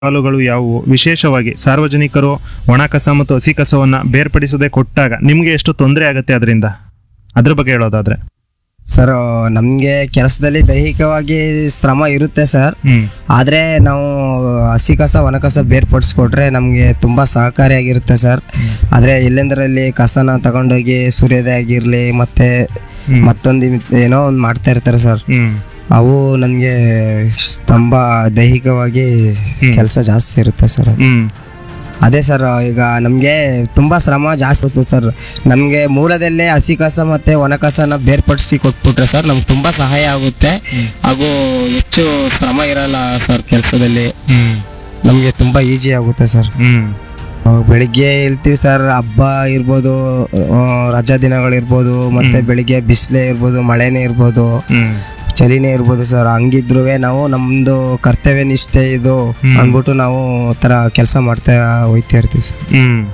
ಸವಾಲುಗಳು ಯಾವುವು? ವಿಶೇಷವಾಗಿ ಸಾರ್ವಜನಿಕರು ಒಣ ಕಸ ಮತ್ತು ಹಸಿ ಕಸವನ್ನ ಬೇರ್ಪಡಿಸದೆ ಕೊಟ್ಟಾಗ ನಿಮ್ಗೆ ಎಷ್ಟು ತೊಂದರೆ ಆಗುತ್ತೆ ಅದರಿಂದ, ಅದ್ರ ಬಗ್ಗೆ ಹೇಳೋದಾದ್ರೆ. ಸರ್ ನಮಗೆ ಕೆಲಸದಲ್ಲಿ ದೈಹಿಕವಾಗಿ ಶ್ರಮ ಇರುತ್ತೆ ಸರ್. ಆದರೆ ನಾವು ಹಸಿ ಕಸ ಒಣ ಕಸ ಬೇರ್ಪಡಿಸ್ಕೊಟ್ರೆ ನಮಗೆ ತುಂಬ ಸಹಕಾರಿಯಾಗಿರುತ್ತೆ ಸರ್. ಆದರೆ ಎಲ್ಲೆಂದರಲ್ಲಿ ಕಸನ ತಗೊಂಡೋಗಿ ಸುರಿಯೋದೇ ಆಗಿರಲಿ ಮತ್ತೆ ಮತ್ತೊಂದು ಏನೋ ಒಂದು ಮಾಡ್ತಾ ಇರ್ತಾರೆ ಸರ್. ಅವು ನಮಗೆ ತುಂಬ ದೈಹಿಕವಾಗಿ ಕೆಲಸ ಜಾಸ್ತಿ ಇರುತ್ತೆ ಸರ್. ಅದೇ ಸರ್, ಈಗ ನಮಗೆ ತುಂಬ ಶ್ರಮ ಜಾಸ್ತಿ ಇರುತ್ತೆ ಸರ್. ನಮಗೆ ಮೂಲದಲ್ಲೇ ಹಸಿ ಕಸ ಮತ್ತು ಒಣ ಕಸನ ಬೇರ್ಪಡಿಸಿ ಕೊಟ್ಬಿಟ್ರೆ ಸರ್ ನಮ್ಗೆ ತುಂಬ ಸಹಾಯ ಆಗುತ್ತೆ. ಹಾಗೂ ಹೆಚ್ಚು ಶ್ರಮ ಇರಲ್ಲ ಸರ್ ಕೆಲಸದಲ್ಲಿ. ನಮಗೆ ತುಂಬ ಈಸಿ ಆಗುತ್ತೆ ಸರ್. ಬೆಳಿಗ್ಗೆ ಇರ್ತೀವಿ ಸರ್, ಹಬ್ಬ ಇರ್ಬೋದು, ರಜಾ ದಿನಗಳಿರ್ಬೋದು, ಮತ್ತೆ ಬೆಳಿಗ್ಗೆ ಬಿಸಿಲೇ ಇರ್ಬೋದು, ಮಳೆನೇ ಇರ್ಬೋದು, ಚಳಿನೇ ಇರ್ಬೋದು ಸರ್. ಹಂಗಿದ್ರು ನಾವು ನಮ್ದು ಕರ್ತವ್ಯ ನಿಷ್ಠೆ ಇದು ಅಂದ್ಬಿಟ್ಟು ನಾವು ತರ ಕೆಲಸ ಮಾಡ್ತಾ ಹೋಯ್ತಾ ಇರ್ತೀವಿ ಸರ್.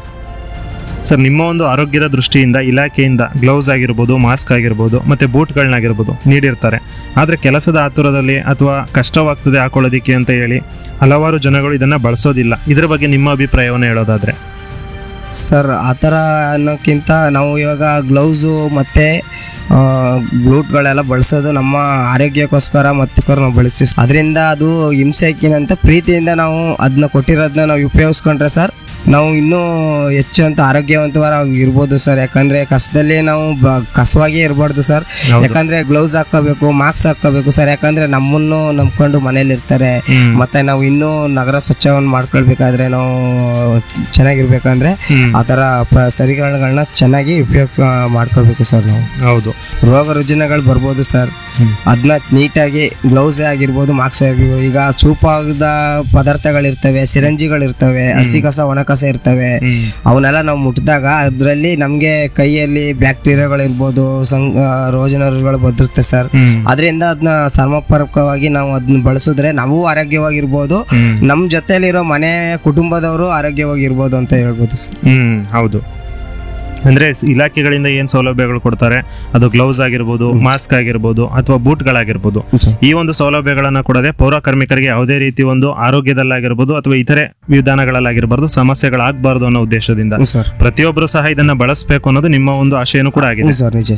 ಸರ್, ನಿಮ್ಮ ಒಂದು ಆರೋಗ್ಯದ ದೃಷ್ಟಿಯಿಂದ ಇಲಾಖೆಯಿಂದ ಗ್ಲೌಸ್ ಆಗಿರ್ಬೋದು, ಮಾಸ್ಕ್ ಆಗಿರ್ಬೋದು, ಮತ್ತೆ ಬೂಟ್ಗಳನ್ನಾಗಿರ್ಬೋದು ನೀಡಿರ್ತಾರೆ. ಆದರೆ ಕೆಲಸದ ಆತುರದಲ್ಲಿ ಅಥವಾ ಕಷ್ಟವಾಗ್ತದೆ ಹಾಕೊಳ್ಳೋದಿಕ್ಕೆ ಅಂತ ಹೇಳಿ ಹಲವಾರು ಜನಗಳು ಇದನ್ನ ಬಳಸೋದಿಲ್ಲ. ಇದ್ರ ಬಗ್ಗೆ ನಿಮ್ಮ ಅಭಿಪ್ರಾಯವನ್ನು ಹೇಳೋದಾದ್ರೆ. ಸರ್, ಆ ಥರ ಅನ್ನೋಕ್ಕಿಂತ ನಾವು ಇವಾಗ ಗ್ಲೌಸು ಮತ್ತು ಬ್ಲೂಟ್ಗಳೆಲ್ಲ ಬಳಸೋದು ನಮ್ಮ ಆರೋಗ್ಯಕ್ಕೋಸ್ಕರ ಮತ್ತೋಸ್ಕರ ನಾವು ಬಳಸ್ತೀವಿ. ಅದರಿಂದ ಅದು ಹಿಂಸೆಕ್ಕಿನಂತ ಪ್ರೀತಿಯಿಂದ ನಾವು ಅದನ್ನ ಕೊಟ್ಟಿರೋದನ್ನ ನಾವು ಉಪಯೋಗಿಸ್ಕೊಂಡ್ರೆ ಸರ್ ನಾವು ಇನ್ನೂ ಹೆಚ್ಚು ಅಂತ ಆರೋಗ್ಯವಂತವಾಗಿ ಇರ್ಬೋದು ಸರ್. ಯಾಕಂದರೆ ಕಸದಲ್ಲಿ ನಾವು ಕಸವಾಗೇ ಇರಬಾರ್ದು ಸರ್. ಯಾಕಂದರೆ ಗ್ಲೌಸ್ ಹಾಕೋಬೇಕು, ಮಾಸ್ಕ್ ಹಾಕೋಬೇಕು ಸರ್. ಯಾಕಂದರೆ ನಮ್ಮನ್ನು ನಂಬ್ಕೊಂಡು ಮನೇಲಿ ಇರ್ತಾರೆ. ಮತ್ತು ನಾವು ಇನ್ನೂ ನಗರ ಸ್ವಚ್ಛವನ್ನು ಮಾಡ್ಕೊಳ್ಬೇಕಾದ್ರೆ ನಾವು ಚೆನ್ನಾಗಿರ್ಬೇಕಂದ್ರೆ ಆ ಥರ ಸರಿಗಳನ್ನ ಚೆನ್ನಾಗಿ ಉಪಯೋಗ ಮಾಡ್ಕೊಳ್ಬೇಕು ಸರ್ ನಾವು. ಹೌದು, ರೋಗ ರುಜಿನಗಳು ಬರ್ಬೋದು ಸರ್. ಅದನ್ನ ನೀಟಾಗಿ ಗ್ಲೌಸ್ ಆಗಿರ್ಬೋದು, ಮಾಸ್ಕ್ ಆಗಿರ್ಬೋದು. ಈಗ ಚೂಪಾದ ಪದಾರ್ಥಗಳಿರ್ತವೆ, ಸಿರಂಜಿಗಳಿರ್ತವೆ, ಹಸಿ ಕಸ ಒಣ ಕಸ ಇರ್ತವೆ. ಅವನ್ನೆಲ್ಲ ನಾವು ಮುಟ್ಟಿದಾಗ ಅದರಲ್ಲಿ ನಮಗೆ ಕೈಯಲ್ಲಿ ಬ್ಯಾಕ್ಟೀರಿಯಾಗಳಿರ್ಬೋದು, ರೋಜನರುಗಳು ಬದಿರುತ್ತೆ ಸರ್. ಅದರಿಂದ ಅದನ್ನ ಸಮರ್ಪಕವಾಗಿ ನಾವು ಅದನ್ನ ಬಳಸಿದ್ರೆ ನಾವು ಆರೋಗ್ಯವಾಗಿರ್ಬೋದು, ನಮ್ಮ ಜೊತೆಲಿರೋ ಮನೆ ಕುಟುಂಬದವರು ಆರೋಗ್ಯವಾಗಿರ್ಬೋದು ಅಂತ ಹೇಳ್ಬೋದು ಸರ್. ಹೌದು. ಅಂದ್ರೆ ಇಲಾಖೆಗಳಿಂದ ಏನ್ ಸೌಲಭ್ಯಗಳು ಕೊಡ್ತಾರೆ, ಅದು ಗ್ಲೌಸ್ ಆಗಿರ್ಬೋದು, ಮಾಸ್ಕ್ ಆಗಿರ್ಬೋದು, ಅಥವಾ ಬೂಟ್ಗಳಾಗಿರ್ಬೋದು, ಈ ಒಂದು ಸೌಲಭ್ಯಗಳನ್ನ ಕೊಡದೆ ಪೌರ ಕಾರ್ಮಿಕರಿಗೆ ಯಾವುದೇ ರೀತಿ ಒಂದು ಆರೋಗ್ಯದಲ್ಲಾಗಿರ್ಬೋದು ಅಥವಾ ಇತರೆ ವಿಧಾನಗಳಲ್ಲಾಗಿರ್ಬಾರ್ದು ಸಮಸ್ಯೆಗಳಾಗಬಾರ್ದು ಅನ್ನೋ ಉದ್ದೇಶದಿಂದ ಪ್ರತಿಯೊಬ್ಬರು ಸಹ ಇದನ್ನ ಬಳಸಬೇಕು ಅನ್ನೋದು ನಿಮ್ಮ ಒಂದು ಆಶಯನೂ ಕೂಡ ಆಗಿದೆ.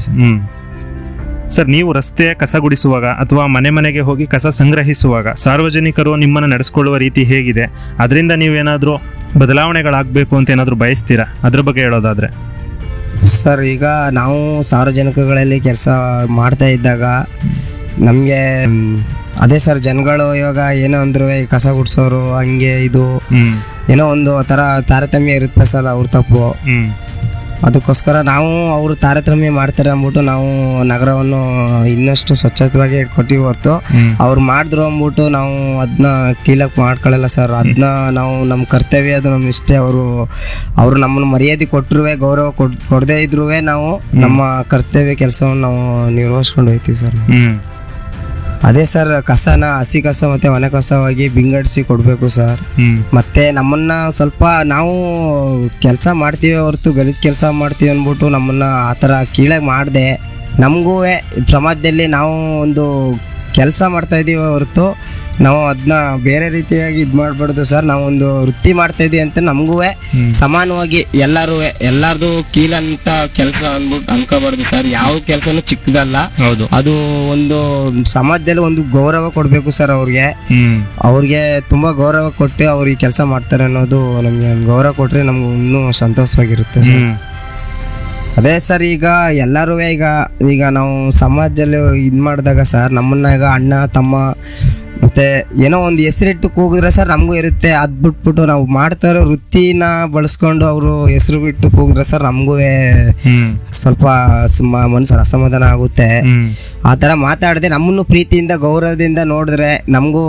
ಸರ್, ನೀವು ರಸ್ತೆ ಕಸ ಗುಡಿಸುವಾಗ ಅಥವಾ ಮನೆ ಮನೆಗೆ ಹೋಗಿ ಕಸ ಸಂಗ್ರಹಿಸುವಾಗ ಸಾರ್ವಜನಿಕರು ನಿಮ್ಮನ್ನು ನಡೆಸ್ಕೊಳ್ಳುವ ರೀತಿ ಹೇಗಿದೆ? ಅದರಿಂದ ನೀವೇನಾದ್ರೂ ಬದಲಾವಣೆಗಳಾಗಬೇಕು ಅಂತ ಏನಾದರೂ ಬಯಸ್ತೀರಾ? ಅದ್ರ ಬಗ್ಗೆ ಹೇಳೋದಾದ್ರೆ. ಸರ್, ಈಗ ನಾವು ಸಾರ್ವಜನಿಕಗಳಲ್ಲಿ ಕೆಲಸ ಮಾಡ್ತಾ ಇದ್ದಾಗ ನಮಗೆ ಅದೇ ಸರ್, ಜನಗಳು ಇವಾಗ ಏನೋ ಅಂದ್ರು ಕಸ ಗುಡಿಸೋರು ಹಂಗೆ ಇದು ಏನೋ ಒಂದು ಥರ ತಾರತಮ್ಯ ಇರುತ್ತೆ ಸರ್, ಅವ್ರ ತಪ್ಪು. ಅದಕ್ಕೋಸ್ಕರ ನಾವು ಅವರು ತಾರತಮ್ಯ ಮಾಡ್ತಾರೆ ಅಂದ್ಬಿಟ್ಟು ನಾವು ನಗರವನ್ನು ಇನ್ನಷ್ಟು ಸ್ವಚ್ಛವಾಗಿ ಇಟ್ಕೊಟ್ಟಿವಿ ಹೊರತು ಅವ್ರು ಮಾಡಿದ್ರು ಅಂದ್ಬಿಟ್ಟು ನಾವು ಅದನ್ನ ಕೀಳಕ್ ಮಾಡ್ಕೊಳ್ಳಲ್ಲ ಸರ್. ಅದನ್ನ ನಾವು ನಮ್ಮ ಕರ್ತವ್ಯ, ಅದು ನಮ್ಮ ಇಷ್ಟೇ. ಅವರು ನಮ್ಮನ್ನು ಮರ್ಯಾದೆ ಕೊಟ್ಟರು, ಗೌರವ ಕೊಡದೇ ಇದ್ರೂ ನಾವು ನಮ್ಮ ಕರ್ತವ್ಯ ಕೆಲಸವನ್ನು ನಾವು ನಿರ್ವಹಿಸ್ಕೊಂಡು ಹೋಗ್ತೀವಿ ಸರ್. ಅದೇ ಸರ್, ಕಸನ ಹಸಿ ಕಸ ಮತ್ತೆ ಒಣ ಕಸವಾಗಿ ವಿಂಗಡಿಸಿ ಕೊಡಬೇಕು ಸರ್. ಮತ್ತೆ ನಮ್ಮನ್ನ ಸ್ವಲ್ಪ ನಾವು ಕೆಲಸ ಮಾಡ್ತೀವಿ ಹೊರತು ಗಲೀಜ್ ಕೆಲಸ ಮಾಡ್ತೀವಿ ಅಂದ್ಬಿಟ್ಟು ನಮ್ಮನ್ನ ಆ ಥರ ಕೀಳಾಗಿ ಮಾಡದೆ ನಮಗೂ ಸಮಾಜದಲ್ಲಿ ನಾವು ಒಂದು ಕೆಲಸ ಮಾಡ್ತಾ ಇದ್ದೀವಿ ಹೊರತು ನಾವು ಅದನ್ನ ಬೇರೆ ರೀತಿಯಾಗಿ ಇದು ಮಾಡಬಾರ್ದು ಸರ್. ನಾವೊಂದು ವೃತ್ತಿ ಮಾಡ್ತಾ ಇದೀವಿ ಅಂತ ನಮಗೂ ಸಮಾನವಾಗಿ ಎಲ್ಲಾರ್ದು ಕೀಲಂತ ಕೆಲಸ ಅಂದ್ಬಿಟ್ಟು ಅನ್ಕೋಬಾರ್ದು ಸರ್. ಯಾವ ಕೆಲಸನೂ ಚಿಕ್ಕದಲ್ಲ. ಹೌದು, ಅದು ಒಂದು ಸಮಾಜದಲ್ಲಿ ಒಂದು ಗೌರವ ಕೊಡಬೇಕು ಸರ್. ಅವ್ರಿಗೆ ತುಂಬಾ ಗೌರವ ಕೊಟ್ಟು ಅವ್ರು ಈ ಕೆಲಸ ಮಾಡ್ತಾರೆ ಅನ್ನೋದು ನಮ್ಗೆ ಗೌರವ ಕೊಟ್ರೆ ನಮ್ಗೆ ಇನ್ನೂ ಸಂತೋಷವಾಗಿರುತ್ತೆ ಸರ್. ಅದೇ ಸರ್, ಈಗ ಎಲ್ಲರೂ ಈಗ ನಾವು ಸಮಾಜದಲ್ಲಿ ಇದು ಮಾಡಿದಾಗ ಸರ್ ನಮ್ಮನ್ನ ಈಗ ಅಣ್ಣ ತಮ್ಮ ಮತ್ತೆ ಏನೋ ಒಂದು ಹೆಸರಿಟ್ಟು ಕೂಗಿದ್ರೆ ಸರ್ ನಮಗೂ ಇರುತ್ತೆ. ಅದ್ ಬಿಟ್ಬಿಟ್ಟು ನಾವು ಮಾಡ್ತಾ ಇರೋ ವೃತ್ತಿನ ಬಳಸ್ಕೊಂಡು ಅವರು ಹೆಸರು ಬಿಟ್ಟು ಕೂಗಿದ್ರೆ ಸರ್ ನಮಗೂ ಸ್ವಲ್ಪ ಮನಸ್ಸು ಅಸಮಾಧಾನ ಆಗುತ್ತೆ. ಆ ಥರ ಮಾತಾಡದೆ ನಮ್ಮನ್ನು ಪ್ರೀತಿಯಿಂದ ಗೌರವದಿಂದ ನೋಡಿದ್ರೆ ನಮಗೂ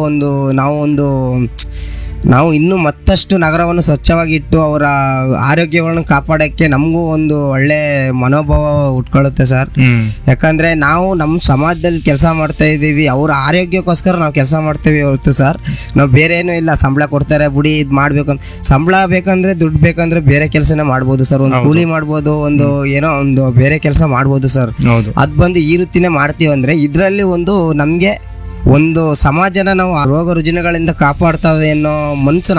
ನಾವು ಇನ್ನೂ ಮತ್ತಷ್ಟು ನಗರವನ್ನು ಸ್ವಚ್ಛವಾಗಿ ಇಟ್ಟು ಅವರ ಆರೋಗ್ಯಗಳನ್ನು ಕಾಪಾಡೋಕ್ಕೆ ನಮಗೂ ಒಂದು ಒಳ್ಳೆ ಮನೋಭಾವ ಉಟ್ಕೊಳ್ಳುತ್ತೆ ಸರ್. ಯಾಕಂದ್ರೆ ನಾವು ನಮ್ಮ ಸಮಾಜದಲ್ಲಿ ಕೆಲಸ ಮಾಡ್ತಾ ಇದ್ದೀವಿ, ಅವ್ರ ಆರೋಗ್ಯಕ್ಕೋಸ್ಕರ ನಾವು ಕೆಲಸ ಮಾಡ್ತೀವಿ ಹೊರತು ಸರ್ ನಾವು ಬೇರೆ ಏನೂ ಇಲ್ಲ. ಸಂಬಳ ಕೊಡ್ತಾರೆ ಬಿಡಿ, ಇದು ಮಾಡ್ಬೇಕು ಅಂತ. ಸಂಬಳ ಬೇಕಂದ್ರೆ ದುಡ್ಡು ಬೇಕಂದ್ರೆ ಬೇರೆ ಕೆಲಸನೇ ಮಾಡ್ಬೋದು ಸರ್. ಒಂದು ಕೂಲಿ ಮಾಡ್ಬೋದು, ಏನೋ ಒಂದು ಬೇರೆ ಕೆಲಸ ಮಾಡ್ಬೋದು ಸರ್. ಅದ್ ಬಂದು ಈ ವೃತ್ತಿನೇ ಮಾಡ್ತೀವಿ ಅಂದ್ರೆ ಇದ್ರಲ್ಲಿ ಒಂದು ನಮ್ಗೆ ಒಂದು ಸಮಾಜನ ನಾವು ಆ ರೋಗ ರುಜಿನಗಳಿಂದ ಕಾಪಾಡ್ತಾ ಅನ್ನೋ ಮನಸ್ಸು